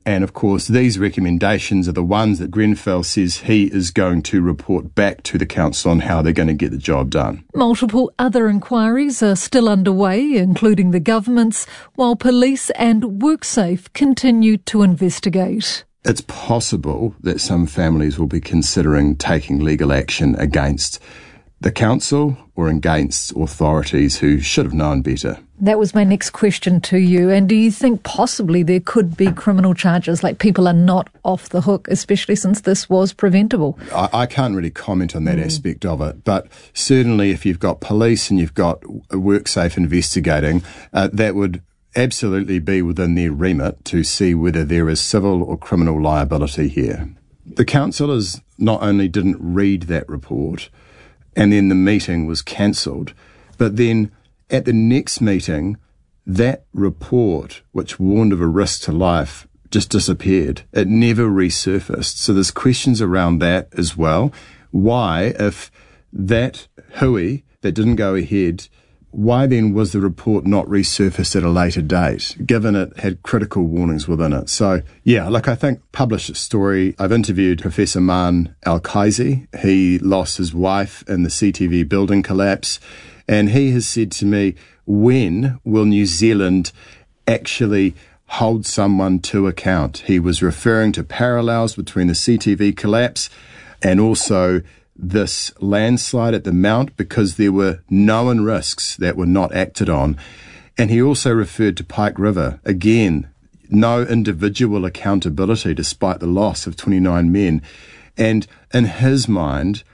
And of course, these recommendations are the ones that Grenfell says he is going to report back to the council on how they're going to get the job done. Multiple other inquiries are still underway, including the government's, while police and WorkSafe continue to investigate. It's possible that some families will be considering taking legal action against the council or against authorities who should have known better. That was my next question to you. And do you think possibly there could be criminal charges, like people are not off the hook, especially since this was preventable? I can't really comment on that aspect of it, but certainly if you've got police and you've got WorkSafe investigating, that would absolutely be within their remit to see whether there is civil or criminal liability here. The councillors not only didn't read that report, and then the meeting was cancelled, but then at the next meeting, that report, which warned of a risk to life, just disappeared. It never resurfaced. So there's questions around that as well. Why, if that hui that didn't go ahead, why then was the report not resurfaced at a later date, given it had critical warnings within it? So, yeah, look, I think publish a story. I've interviewed Professor Man Al-Kaizi. He lost his wife in the CTV building collapse, and he has said to me, when will New Zealand actually hold someone to account? He was referring to parallels between the CTV collapse and also this landslide at the Mount, because there were known risks that were not acted on. And he also referred to Pike River. Again, no individual accountability despite the loss of 29 men. And in his mind,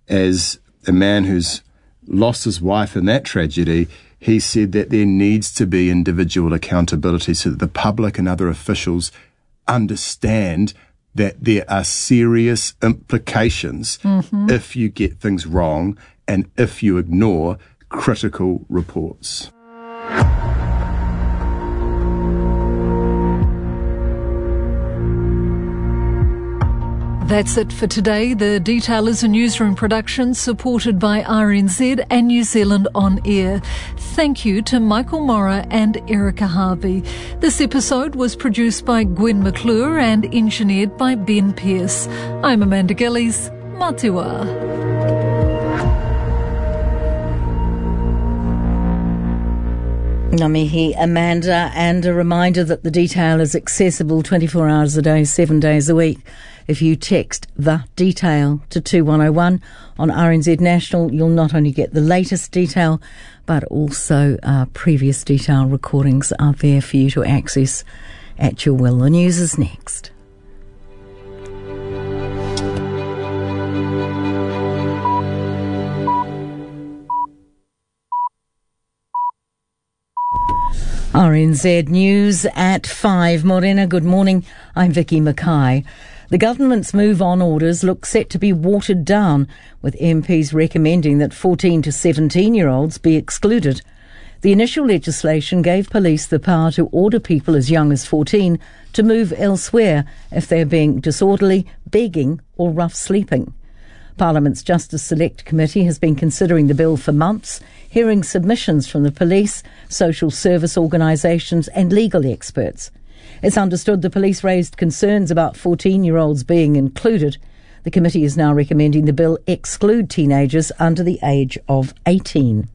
as a man who's lost his wife in that tragedy, he said that there needs to be individual accountability so that the public and other officials understand that there are serious implications if you get things wrong and if you ignore critical reports. That's it for today. The Detail is a newsroom production supported by RNZ and New Zealand On Air. Thank you to Michael Mora and Erica Harvey. This episode was produced by Gwen McClure and engineered by Ben Pearce. I'm Amanda Gillies. Matiwa. Ngā mihi, Amanda, and a reminder that the Detail is accessible 24 hours a day, 7 days a week. If you text The Detail to 2101 on RNZ National, you'll not only get the latest Detail, but also previous Detail recordings are there for you to access at your will. The news is next. RNZ News at 5. Morena, good morning. I'm Vicky Mackay. The government's Move On orders look set to be watered down, with MPs recommending that 14 to 17-year-olds be excluded. The initial legislation gave police the power to order people as young as 14 to move elsewhere if they're being disorderly, begging or rough sleeping. Parliament's Justice Select Committee has been considering the bill for months, hearing submissions from the police, social service organisations and legal experts. It's understood the police raised concerns about 14-year-olds being included. The committee is now recommending the bill exclude teenagers under the age of 18.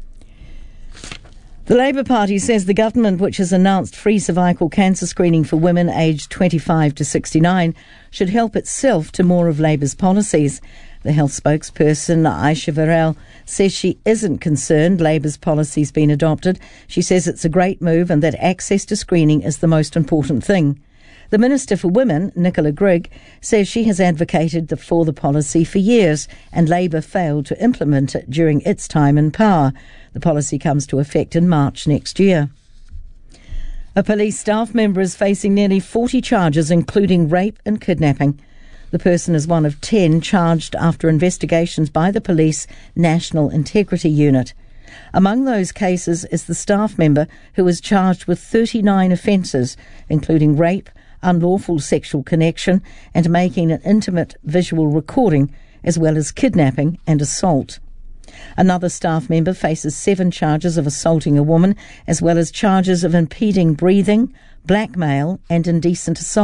The Labour Party says the government, which has announced free cervical cancer screening for women aged 25 to 69, should help itself to more of Labour's policies. The health spokesperson, Aisha Varel, says she isn't concerned Labour's policy's been adopted. She says it's a great move and that access to screening is the most important thing. The Minister for Women, Nicola Grigg, says she has advocated for the policy for years and Labour failed to implement it during its time in power. The policy comes to effect in March next year. A police staff member is facing nearly 40 charges, including rape and kidnapping. The person is one of 10 charged after investigations by the Police National Integrity Unit. Among those cases is the staff member who was charged with 39 offences, including rape, unlawful sexual connection and making an intimate visual recording, as well as kidnapping and assault. Another staff member faces 7 charges of assaulting a woman, as well as charges of impeding breathing, blackmail and indecent assault.